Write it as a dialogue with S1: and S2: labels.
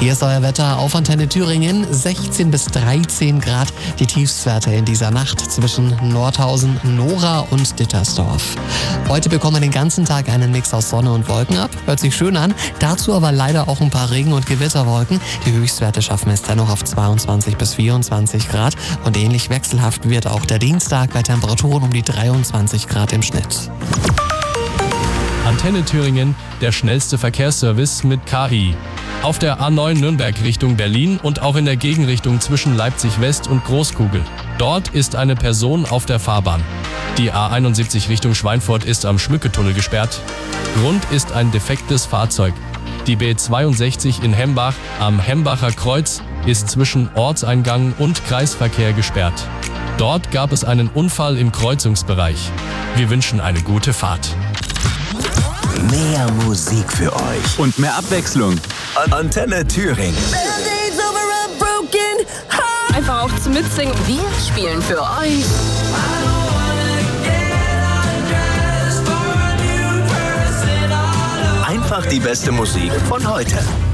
S1: Hier ist euer Wetter auf Antenne Thüringen. 16 bis 13 Grad die Tiefstwerte in dieser Nacht zwischen Nordhausen, Nora und Dittersdorf. Heute bekommen wir den ganzen Tag einen Mix aus Sonne und Wolken ab. Hört sich schön an. Dazu aber leider auch ein paar Regen- und Gewitterwolken. Die Höchstwerte schaffen es dennoch auf 22 bis 24 Grad. Und ähnlich wechselhaft wird auch der Dienstag bei Temperaturen um die 23 Grad im Schnitt.
S2: Antenne Thüringen, der schnellste Verkehrsservice mit KI. Auf der A9 Nürnberg Richtung Berlin und auch in der Gegenrichtung zwischen Leipzig West und Großkugel. Dort ist eine Person auf der Fahrbahn. Die A71 Richtung Schweinfurt ist am Schmücketunnel gesperrt. Grund ist ein defektes Fahrzeug. Die B62 in Hembach am Hembacher Kreuz ist zwischen Ortseingang und Kreisverkehr gesperrt. Dort gab es einen Unfall im Kreuzungsbereich. Wir wünschen eine gute Fahrt.
S3: Mehr Musik für euch und mehr Abwechslung. Antenne Thüringen.
S4: Einfach auch zum Mitsingen. Wir spielen für euch.
S3: Einfach die beste Musik von heute.